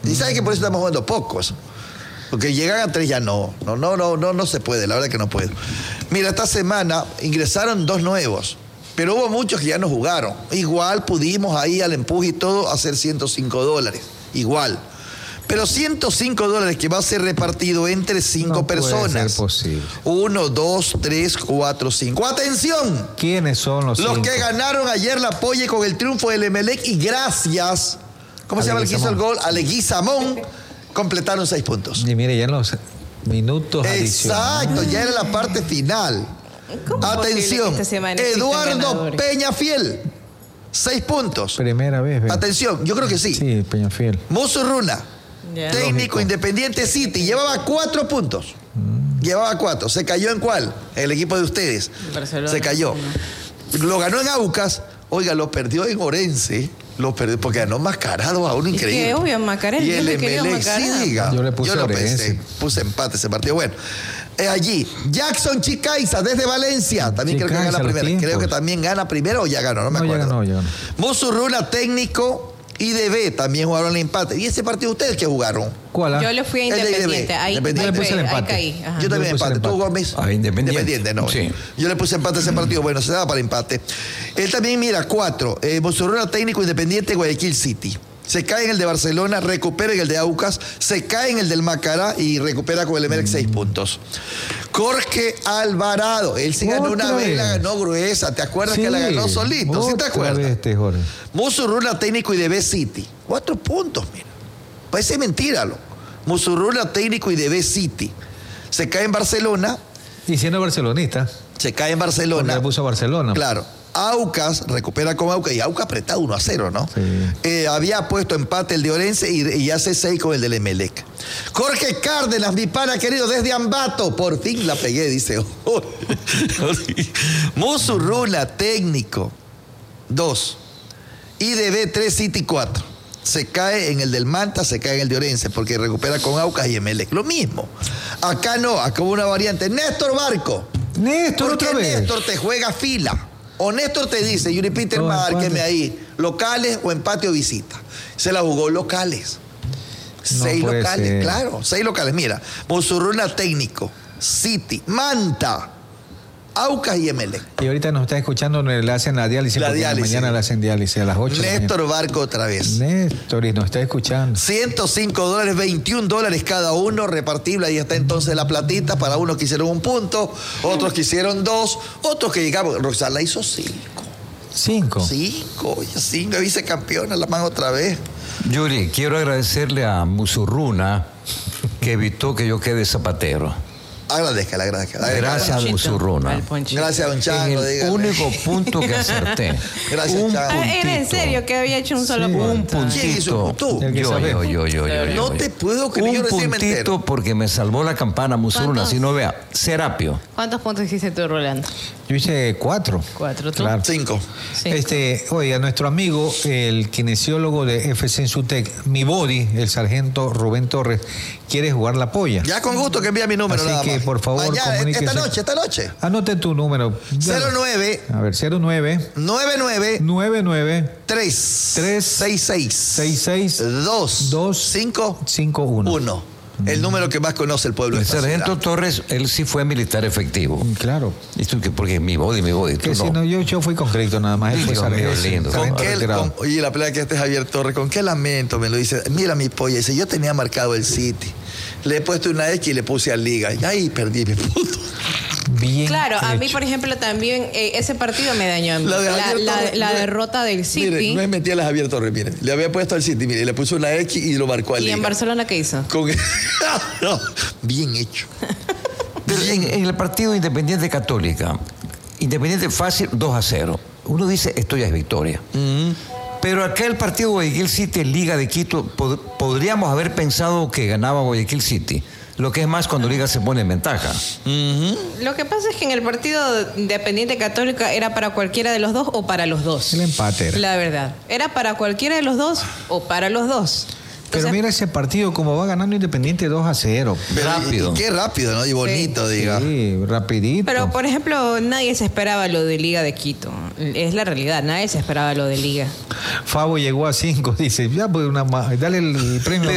Y saben que por eso estamos jugando pocos. Porque llegan a 3 ya no se puede, la verdad que no puedo. Mira, esta semana ingresaron 2 nuevos, pero hubo muchos que ya no jugaron. Igual pudimos ahí al empuje y todo hacer $105, igual. Pero $105 que va a ser repartido entre 5 personas. Puede ser posible. 1, 2, 3, 4, 5. ¡Atención! ¿Quiénes son los 5? Los que ganaron ayer la Polle con el triunfo del Emelec y gracias, ¿cómo se llama el que hizo el gol? A Leguizamón, completaron 6 puntos. Y mire, ya en los minutos adicionales. Exacto, ya era la parte final. Atención, Eduardo Peñafiel, 6 puntos. Primera vez, ¿verdad? Atención, yo creo que sí. Sí, Peñafiel. Musurruna, técnico Lógico. Independiente City, llevaba 4 puntos. Llevaba 4. ¿Se cayó en cuál? El equipo de ustedes. Barcelona. Se cayó. Lo ganó en Aucas. Oiga, lo perdió en Orense. Lo perdió porque ganó Mascarado a uno increíble. Y que obvio, Macarena. Y el Emelec, sí, Yo le puse lo Orense. pensé. Puse empate ese partido. Bueno, allí, Jackson Chicaiza desde Valencia. También creo que Chicaiza, gana los primero. Creo tiempos. que también gana primero o ya ganó, no me acuerdo. Ya ganó. Musurruna, técnico. IDB también jugaron el empate. ¿Y ese partido ustedes qué jugaron? ¿Cuál? Yo le fui a El de Independiente. IDB. Ahí, Independiente. Yo le puse el ahí empate. caí. Ajá. Yo también le puse el empate. ¿Tú, empate. Gómez? Ah, Independiente. No. Sí. Yo le puse empate a ese partido. Bueno, se daba para empate. Él también, mira, 4. Musurruna, técnico Independiente, Guayaquil City. Se cae en el de Barcelona, recupera en el de Aucas, se cae en el del Macará y recupera con el Emelec 6 puntos. Jorge Alvarado, él sí ganó una vez, la ganó gruesa. ¿Te acuerdas que la ganó solito? ¿Sí te acuerdas? Jorge. Musurruna, técnico IDB City. 4 puntos, mira. Parece mentira, lo. Musurruna, técnico IDB City. Se cae en Barcelona. Y siendo barcelonista. Se cae en Porque Barcelona. le puso a Barcelona. Claro. Aucas, recupera con Aucas, y Aucas apretado 1-0, ¿no? Sí. Había puesto empate el de Orense y hace 6 con el del Emelec. Jorge Cárdenas, mi pana querido, desde Ambato, por fin la pegué, dice. Musurruna, técnico, 2. IDB 3, City 4. Se cae en el del Manta, se cae en el de Orense, porque recupera con Aucas y Emelec. Lo mismo. Acá no, acá hubo una variante. Néstor Barco. Néstor, ¿Por qué otra vez? Néstor te juega fila? O Néstor te dice, Yuri Peter, No, márqueme empate. ahí, locales o empate o visita. Se la jugó locales. No 6 puede locales, ser. claro, 6 locales. Mira, Musurruna, técnico, City, Manta, Aucas y Emelec. Y ahorita nos está escuchando, le hacen la diálisis. La porque diálisis. Mañana le hacen diálisis a las 8. Néstor Barco otra vez. Néstor, y nos está escuchando. $105, $21 cada uno, repartible. Ahí está entonces la platita para unos que hicieron 1 punto, otros que hicieron 2, otros que llegamos. Roxana hizo 5. 5. 5, vicecampeona, la man otra vez. Yuri, quiero agradecerle a Musurruna que evitó que yo quede zapatero. Agradezcala. Gracias a Musurruna. Al Ponchito. Gracias, don En Chango. el dígame. único punto que acerté. Gracias, Un Chango. Ah, era en puntito. serio que había hecho un solo Sí. punto. Un puntito. ¿Quién hizo? ¿Tú? El que sabe. No te puedo creer, yo Un recién me entero. puntito porque me salvó la campana Musuruna. ¿Cuántos? Si no vea, Serapio. ¿Cuántos puntos hiciste tú, Rolando? Yo hice 4. 4, ¿tú? Claro. 5. Sí. Oiga, nuestro amigo, el kinesiólogo de FC Ensutec, mi body, el sargento Rubén Torres, quiere jugar la polla. Ya con gusto que envía mi número Así nada que, más. por favor, Mañana, comuníquese. esta noche. Anote tu número. 09 A ver, 09 99 99 3 3 66 66 2 2 5 51. 1. El número que más conoce el pueblo de El esta sargento ciudad. Torres, él sí fue militar efectivo. Claro. ¿Esto qué? Porque mi body, tú Que si no. no, yo fui conscripto nada más. Él fue Dios mío, sargento. lindo. ¿Con sargento qué, retirado. oye, la pelea que este es Javier Torres, ¿con qué lamento? Me lo dice, mira mi polla, dice, yo tenía marcado el City. Le he puesto una X y le puse a Liga. Y ahí perdí mi punto. Bien. Claro, a mí, hecho. por ejemplo, también ese partido me dañó a mí. La de Javier Torres, La mire, derrota del City. Mire, no es mentira la Javier Torres, mire. Le había puesto al City, mire, le puso una X y lo marcó a ¿Y Liga. en Barcelona qué hizo? Con... No, bien hecho. Pero en el partido Independiente Católica, Independiente fácil 2-0. Uno dice, esto ya es victoria. Pero acá el partido Guayaquil City, Liga de Quito, podríamos haber pensado que ganaba Guayaquil City. Lo que es más cuando Liga se pone en ventaja. Lo que pasa es que en el partido Independiente Católica era para cualquiera de los dos o para los dos. El empate era. La verdad. Era para cualquiera de los dos o para los dos. Pero mira ese partido, como va ganando Independiente 2-0. Pero, Rápido. y qué rápido, ¿no? Y bonito, diga. Sí, rapidito. Pero, por ejemplo, nadie se esperaba lo de Liga de Quito. Es la realidad, nadie se esperaba lo de Liga. Fabo llegó a 5, dice, ya pues una más, dale el premio.